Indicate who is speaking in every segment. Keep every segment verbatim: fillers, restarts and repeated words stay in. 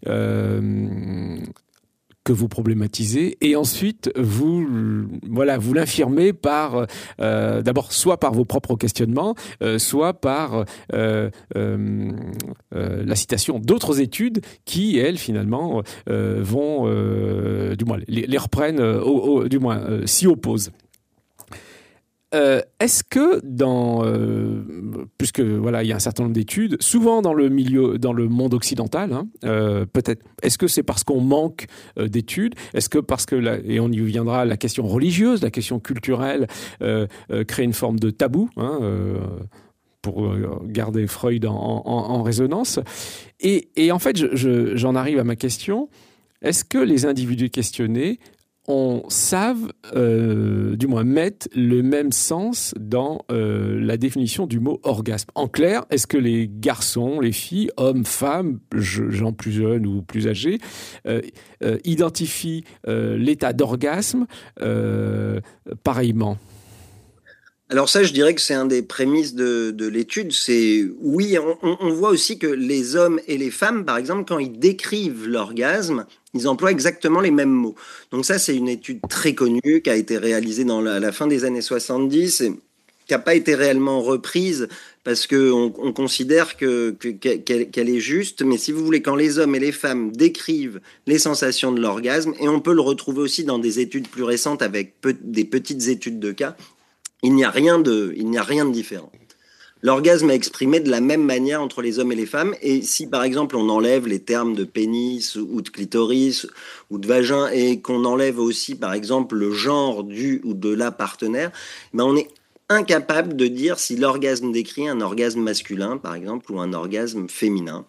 Speaker 1: euh, que vous problématisez, et ensuite vous voilà vous l'infirmez par euh, d'abord soit par vos propres questionnements, euh, soit par euh, euh, euh, la citation d'autres études qui elles finalement euh, vont euh, du moins les, les reprennent euh, au, au, du moins euh, s'y opposent. Euh, est-ce que dans, euh, puisque voilà, il y a un certain nombre d'études, souvent dans le milieu, dans le monde occidental, hein, euh, peut-être, est-ce que c'est parce qu'on manque euh, d'études, est-ce que parce que, la, et on y viendra, la question religieuse, la question culturelle euh, euh, crée une forme de tabou, hein, euh, pour garder Freud en, en, en résonance, et, et en fait, je, je, j'en arrive à ma question. Est-ce que les individus questionnés on savent, euh, du moins mettent le même sens dans euh, la définition du mot orgasme. En clair, est-ce que les garçons, les filles, hommes, femmes, gens plus jeunes ou plus âgés, euh, euh, identifient euh, l'état d'orgasme euh, pareillement ?
Speaker 2: Alors ça, je dirais que c'est un des prémices de, de l'étude. C'est oui, on, on voit aussi que les hommes et les femmes, par exemple, quand ils décrivent l'orgasme, ils emploient exactement les mêmes mots. Donc ça, c'est une étude très connue qui a été réalisée dans la, à la fin des années soixante-dix et qui n'a pas été réellement reprise parce qu'on on considère que, que, qu'elle, qu'elle est juste. Mais si vous voulez, quand les hommes et les femmes décrivent les sensations de l'orgasme, et on peut le retrouver aussi dans des études plus récentes avec peu, des petites études de cas, il n'y a rien de, il n'y a rien de différent. L'orgasme est exprimé de la même manière entre les hommes et les femmes. Et si, par exemple, on enlève les termes de pénis ou de clitoris ou de vagin et qu'on enlève aussi, par exemple, le genre du ou de la partenaire, ben on est incapable de dire si l'orgasme décrit un orgasme masculin, par exemple, ou un orgasme féminin.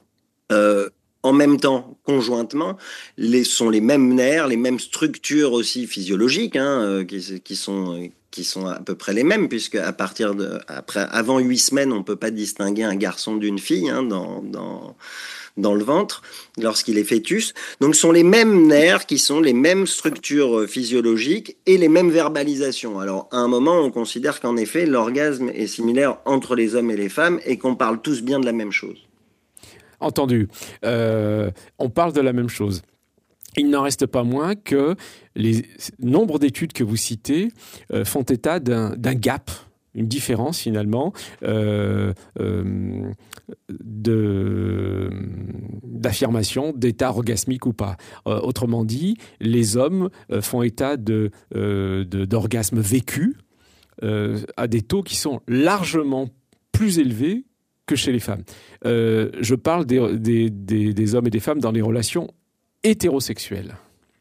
Speaker 2: Euh, En même temps, conjointement, les sont les mêmes nerfs, les mêmes structures aussi physiologiques, hein, euh, qui, qui sont qui sont à peu près les mêmes, puisque à partir de après avant huit semaines, on peut pas distinguer un garçon d'une fille, hein, dans dans dans le ventre lorsqu'il est fœtus. Donc, ce sont les mêmes nerfs qui sont les mêmes structures physiologiques et les mêmes verbalisations. Alors, à un moment, on considère qu'en effet, l'orgasme est similaire entre les hommes et les femmes et qu'on parle tous bien de la même chose.
Speaker 1: Entendu. Euh, on parle de la même chose. Il n'en reste pas moins que les nombres d'études que vous citez euh, font état d'un, d'un gap, une différence finalement euh, euh, de, d'affirmation d'état orgasmique ou pas. Euh, autrement dit, les hommes euh, font état de, euh, de, d'orgasme vécu euh, à des taux qui sont largement plus élevés que chez les femmes. Euh, je parle des, des, des, des hommes et des femmes dans les relations hétérosexuelles.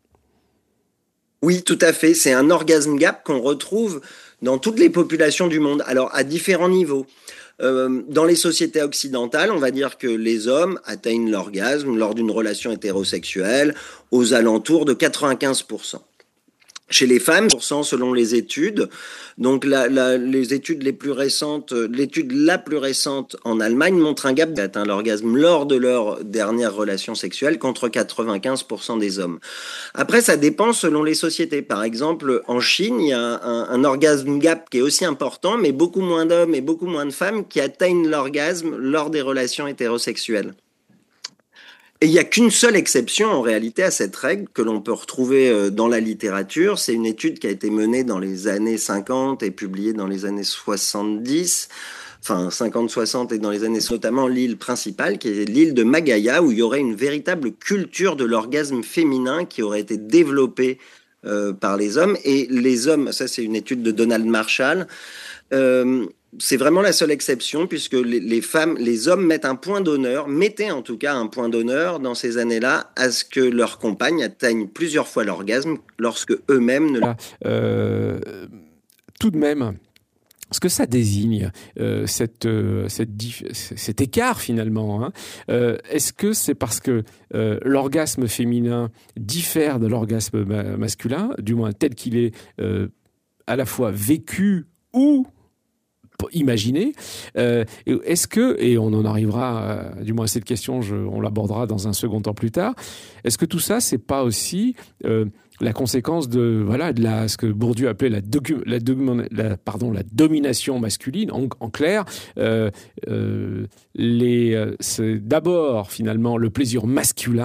Speaker 2: Oui, tout à fait. C'est un orgasme gap qu'on retrouve dans toutes les populations du monde. Alors, à différents niveaux. Euh, dans les sociétés occidentales, on va dire que les hommes atteignent l'orgasme lors d'une relation hétérosexuelle aux alentours de quatre-vingt-quinze pour cent. Chez les femmes, selon les études, donc la, la, les études les plus récentes, l'étude la plus récente en Allemagne montre un gap d'atteint l'orgasme lors de leur dernière relation sexuelle contre quatre-vingt-quinze pour cent des hommes. Après, ça dépend selon les sociétés. Par exemple, en Chine, il y a un, un orgasme gap qui est aussi important, mais beaucoup moins d'hommes et beaucoup moins de femmes qui atteignent l'orgasme lors des relations hétérosexuelles. Et il n'y a qu'une seule exception en réalité à cette règle que l'on peut retrouver dans la littérature. C'est une étude qui a été menée dans les années cinquante et publiée dans les années soixante-dix, enfin cinquante soixante et dans les années, notamment l'île principale qui est l'île de Magaya, où il y aurait une véritable culture de l'orgasme féminin qui aurait été développée euh, par les hommes. Et les hommes, ça c'est une étude de Donald Marshall, euh, c'est vraiment la seule exception puisque les, les femmes, les hommes mettent un point d'honneur, mettaient en tout cas un point d'honneur dans ces années-là à ce que leurs compagnes atteignent plusieurs fois l'orgasme lorsque eux-mêmes ne...
Speaker 1: Euh, tout de même, ce que ça désigne, euh, cette, euh, cette dif- cet écart finalement, hein, euh, est-ce que c'est parce que euh, l'orgasme féminin diffère de l'orgasme ma- masculin, du moins tel qu'il est euh, à la fois vécu ou imaginer. Euh, est-ce que, et on en arrivera, à, du moins à cette question, je, on l'abordera dans un second temps plus tard, est-ce que tout ça, c'est pas aussi euh, la conséquence de, voilà, de la, ce que Bourdieu appelait la, docu, la, la, pardon, la domination masculine, en, en clair, euh, euh, les, c'est d'abord finalement le plaisir masculin